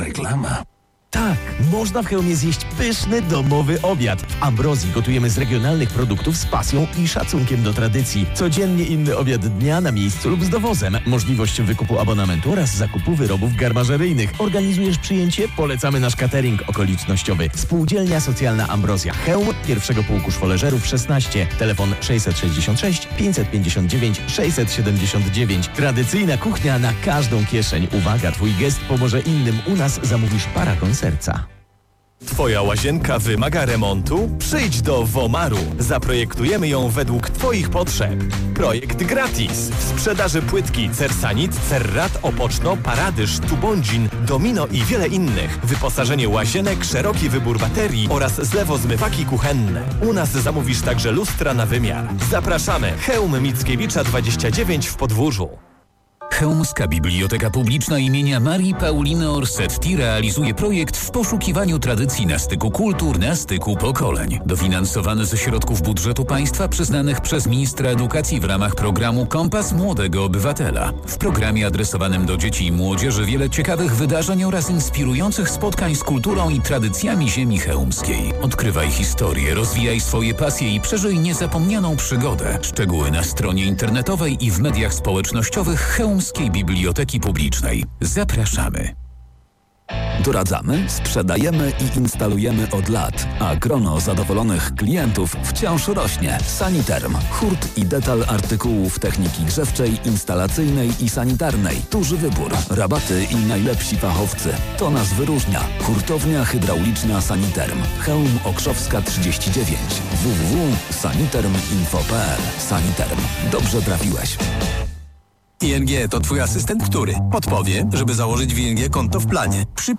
reklama. Tak, można w Chełmie zjeść pyszny, domowy obiad. W Ambrozji gotujemy z regionalnych produktów z pasją i szacunkiem do tradycji. Codziennie inny obiad dnia na miejscu lub z dowozem. Możliwość wykupu abonamentu oraz zakupu wyrobów garmażeryjnych. Organizujesz przyjęcie? Polecamy nasz catering okolicznościowy. Spółdzielnia Socjalna Ambrozja Chełm, 1. Pułku Szwoleżerów 16. Telefon 666 559 679. Tradycyjna kuchnia na każdą kieszeń. Uwaga, twój gest pomoże innym. U nas zamówisz paragon serca. Twoja łazienka wymaga remontu? Przyjdź do Womaru. Zaprojektujemy ją według Twoich potrzeb. Projekt gratis. W sprzedaży płytki Cersanit, Cerrat, Opoczno, Paradyż, Tubondzin, Domino i wiele innych. Wyposażenie łazienek, szeroki wybór baterii oraz zlewozmywaki kuchenne. U nas zamówisz także lustra na wymiar. Zapraszamy. Chełm Mickiewicza 29 w Podwórzu. Chełmska Biblioteka Publiczna imienia Marii Pauliny Orsetti realizuje projekt w poszukiwaniu tradycji na styku kultur, na styku pokoleń. Dofinansowany ze środków budżetu państwa przyznanych przez ministra edukacji w ramach programu Kompas Młodego Obywatela. W programie adresowanym do dzieci i młodzieży wiele ciekawych wydarzeń oraz inspirujących spotkań z kulturą i tradycjami ziemi chełmskiej. Odkrywaj historię, rozwijaj swoje pasje i przeżyj niezapomnianą przygodę. Szczegóły na stronie internetowej i w mediach społecznościowych Chełmskiej Biblioteki Publicznej. Zapraszamy. Doradzamy, sprzedajemy i instalujemy od lat, a grono zadowolonych klientów wciąż rośnie. Saniterm. Hurt i detal artykułów techniki grzewczej, instalacyjnej i sanitarnej. Duży wybór, rabaty i najlepsi fachowcy. To nas wyróżnia. Hurtownia hydrauliczna Saniterm. Chełm Okrzowska 39. www.saniterminfo.pl. Saniterm. Dobrze trafiłeś. ING to twój asystent, który podpowie, żeby założyć w ING konto w planie.